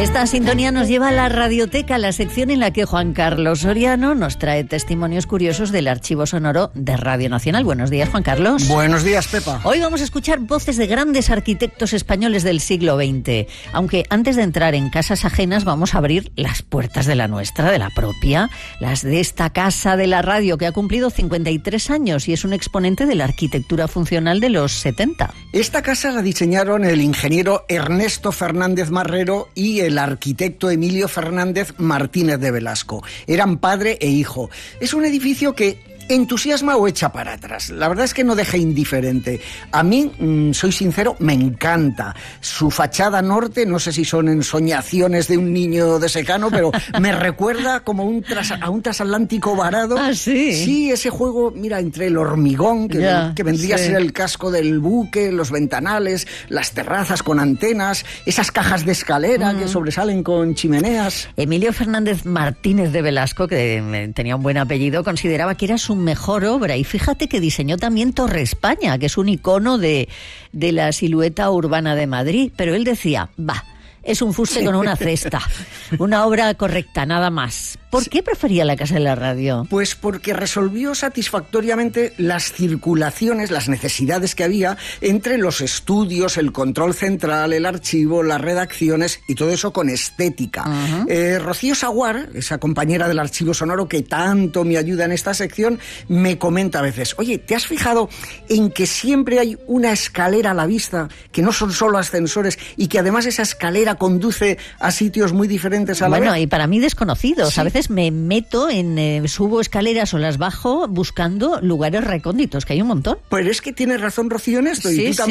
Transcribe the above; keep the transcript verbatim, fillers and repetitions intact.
Esta sintonía nos lleva a la Radioteca, la sección en la que Juan Carlos Soriano nos trae testimonios curiosos del archivo sonoro de Radio Nacional. Buenos días, Juan Carlos. Buenos días, Pepa. Hoy vamos a escuchar voces de grandes arquitectos españoles del siglo veinte. Aunque antes de entrar en casas ajenas vamos a abrir las puertas de la nuestra, de la propia, las de esta casa de la radio que ha cumplido cincuenta y tres años y es un exponente de la arquitectura funcional de los setenta. Esta casa la diseñaron el ingeniero Ernesto Fernández Marrero y el arquitecto Emilio Fernández Martínez de Velasco. Eran padre e hijo. Es un edificio que entusiasma o echa para atrás. La verdad es que no deja indiferente. A mí, mmm, soy sincero, me encanta. Su fachada norte, no sé si son ensoñaciones de un niño de secano, pero me recuerda como un tras, a un transatlántico varado. ¿Ah, sí? Sí, ese juego, mira, entre el hormigón, que, ya, que vendría sí. a ser el casco del buque, los ventanales, las terrazas con antenas, esas cajas de escalera mm. que sobresalen con chimeneas. Emilio Fernández Martínez de Velasco, que tenía un buen apellido, consideraba que era su mejor obra, y fíjate que diseñó también Torre España, que es un icono de, de la silueta urbana de Madrid, pero él decía, va, es un fuste con una cesta, una obra correcta, nada más. ¿Por qué prefería la Casa de la Radio? Pues porque resolvió satisfactoriamente las circulaciones, las necesidades que había entre los estudios, el control central, el archivo, las redacciones y todo eso con estética. Uh-huh. Eh, Rocío Saguar, esa compañera del archivo sonoro que tanto me ayuda en esta sección, me comenta a veces, oye, ¿te has fijado en que siempre hay una escalera a la vista, que no son solo ascensores y que además esa escalera conduce a sitios muy diferentes a la bueno, vez? Y para mí desconocidos. Sí. A veces me meto en, eh, subo escaleras o las bajo buscando lugares recónditos, que hay un montón. Pues es que tienes razón, Rocío, en esto. Sí, y tú sí.